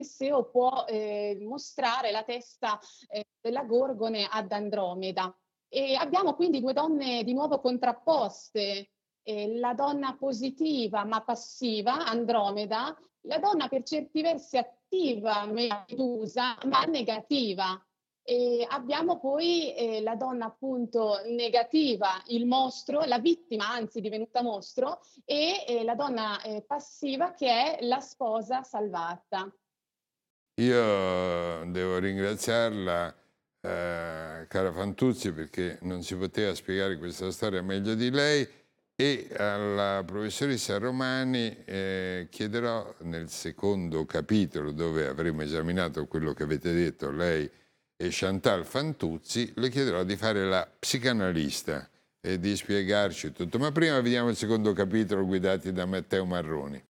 Teseo può mostrare la testa della Gorgone ad Andromeda. E abbiamo quindi due donne di nuovo contrapposte, la donna positiva ma passiva, Andromeda, la donna per certi versi attiva, Medusa, ma negativa. E abbiamo poi la donna appunto negativa, il mostro, la vittima anzi divenuta mostro, e la donna passiva che è la sposa salvata. Io devo ringraziarla, cara Fantuzzi, perché non si poteva spiegare questa storia meglio di lei, e alla professoressa Romani chiederò nel secondo capitolo, dove avremo esaminato quello che avete detto lei e Chantal Fantuzzi, le chiederò di fare la psicanalista e di spiegarci tutto. Ma prima vediamo il secondo capitolo guidati da Matteo Marroni.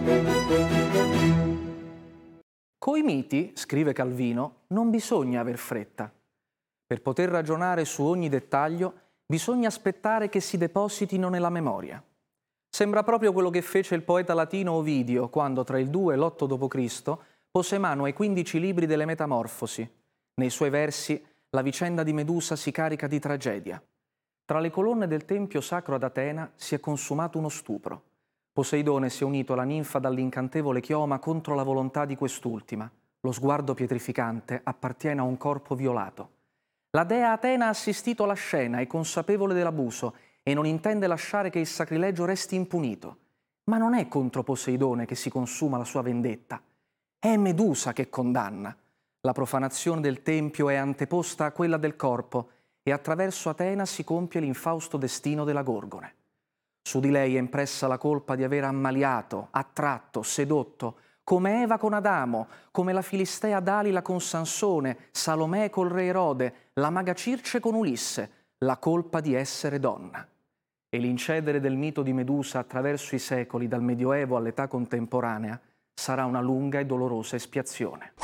Coi miti, scrive Calvino, non bisogna aver fretta. Per poter ragionare su ogni dettaglio, bisogna aspettare che si depositino nella memoria. Sembra proprio quello che fece il poeta latino Ovidio quando tra il 2 e l'8 d.C. pose mano ai 15 libri delle Metamorfosi. Nei suoi versi la vicenda di Medusa si carica di tragedia. Tra le colonne del tempio sacro ad Atena si è consumato uno stupro. Poseidone si è unito alla ninfa dall'incantevole chioma contro la volontà di quest'ultima. Lo sguardo pietrificante appartiene a un corpo violato. La dea Atena ha assistito alla scena, è consapevole dell'abuso e non intende lasciare che il sacrilegio resti impunito. Ma non è contro Poseidone che si consuma la sua vendetta. È Medusa che condanna. La profanazione del tempio è anteposta a quella del corpo e attraverso Atena si compie l'infausto destino della Gorgone. Su di lei è impressa la colpa di aver ammaliato, attratto, sedotto, come Eva con Adamo, come la Filistea Dalila con Sansone, Salomè col re Erode, la maga Circe con Ulisse, la colpa di essere donna. E l'incedere del mito di Medusa attraverso i secoli, dal Medioevo all'età contemporanea, sarà una lunga e dolorosa espiazione.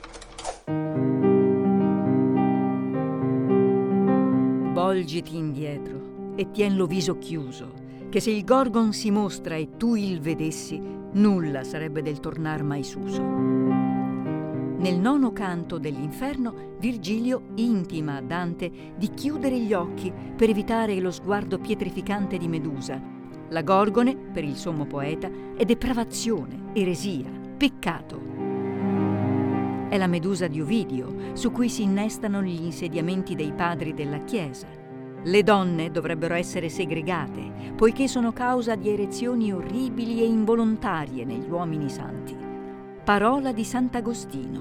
Volgiti indietro e tienlo viso chiuso, che se il Gorgon si mostra e tu il vedessi, nulla sarebbe del tornar mai suso. Nel 9° canto dell'Inferno, Virgilio intima a Dante di chiudere gli occhi per evitare lo sguardo pietrificante di Medusa. La Gorgone, per il sommo poeta, è depravazione, eresia, peccato. È la Medusa di Ovidio, su cui si innestano gli insediamenti dei padri della Chiesa. Le donne dovrebbero essere segregate, poiché sono causa di erezioni orribili e involontarie negli uomini santi. Parola di Sant'Agostino.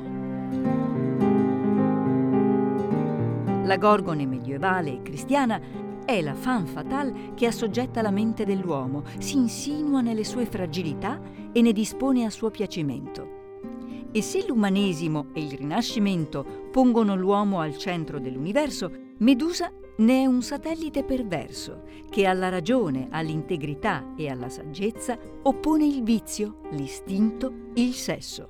La Gorgone medievale e cristiana è la femme fatale che assoggetta la mente dell'uomo, si insinua nelle sue fragilità e ne dispone a suo piacimento. E se l'umanesimo e il Rinascimento pongono l'uomo al centro dell'universo, Medusa ne è un satellite perverso che alla ragione, all'integrità e alla saggezza oppone il vizio, l'istinto, il sesso.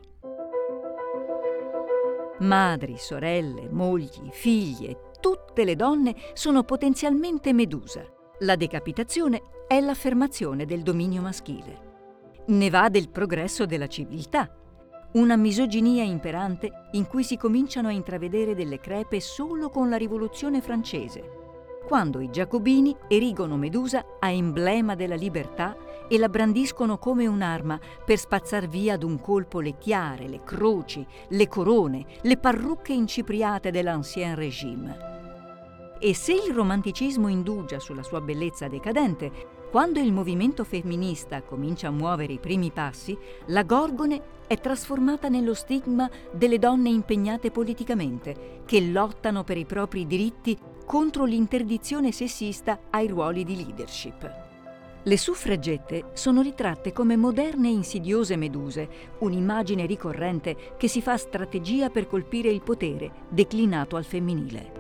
Madri, sorelle, mogli, figlie, tutte le donne sono potenzialmente Medusa. La decapitazione è l'affermazione del dominio maschile. Ne va del progresso della civiltà. Una misoginia imperante in cui si cominciano a intravedere delle crepe solo con la Rivoluzione francese, quando i giacobini erigono Medusa a emblema della libertà e la brandiscono come un'arma per spazzar via d'un colpo le tiare, le croci, le corone, le parrucche incipriate dell'Ancien Régime. E se il romanticismo indugia sulla sua bellezza decadente, quando il movimento femminista comincia a muovere i primi passi, la Gorgone è trasformata nello stigma delle donne impegnate politicamente, che lottano per i propri diritti contro l'interdizione sessista ai ruoli di leadership. Le suffragette sono ritratte come moderne e insidiose meduse, un'immagine ricorrente che si fa strategia per colpire il potere declinato al femminile.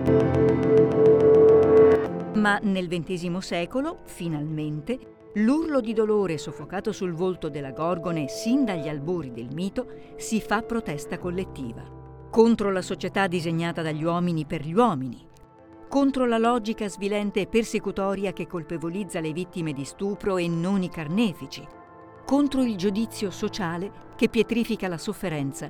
Ma nel XX secolo, finalmente, l'urlo di dolore soffocato sul volto della Gorgone sin dagli albori del mito si fa protesta collettiva. Contro la società disegnata dagli uomini per gli uomini. Contro la logica svilente e persecutoria che colpevolizza le vittime di stupro e non i carnefici. contro il giudizio sociale che pietrifica la sofferenza